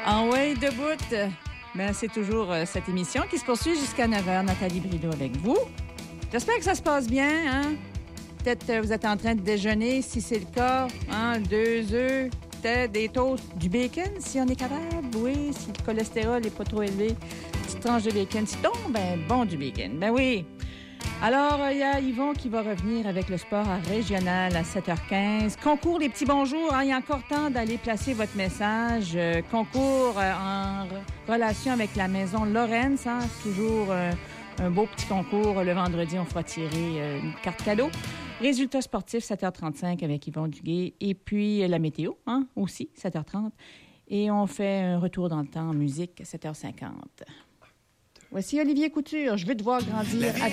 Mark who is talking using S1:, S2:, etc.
S1: En way debout, ben, c'est toujours cette émission qui se poursuit jusqu'à 9h. Nathalie Brideau avec vous. J'espère que ça se passe bien. Hein? Peut-être vous êtes en train de déjeuner, si c'est le cas. Hein? 2 œufs, peut-être des toasts, du bacon, si on est capable. Oui, si le cholestérol n'est pas trop élevé. Petite tranche de bacon. Si donc, ben bon du bacon. Ben oui. Alors, il y a Yvon qui va revenir avec le sport à régional à 7h15. Concours, les petits bonjours. Hein, il y a encore temps d'aller placer votre message. Concours en relation avec la maison Lorenz. Hein, toujours un beau petit concours. Le vendredi, on fera tirer une carte cadeau. Résultats sportifs, 7h35 avec Yvon Duguay. Et puis, la météo, hein, aussi, 7h30. Et on fait un retour dans le temps en musique, 7h50. Voici Olivier Couture. Je veux te voir grandir avec